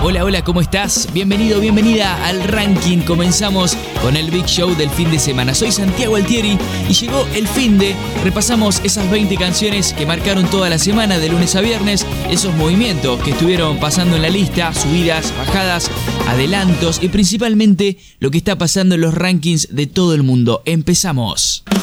Hola, hola, ¿cómo estás? Bienvenido, bienvenida al ranking. Comenzamos con el Big Show del fin de semana. Soy Santiago Altieri y llegó el finde. Repasamos esas 20 canciones que marcaron toda la semana de lunes a viernes, esos movimientos que estuvieron pasando en la lista, subidas, bajadas, adelantos y principalmente lo que está pasando en los rankings de todo el mundo. Empezamos.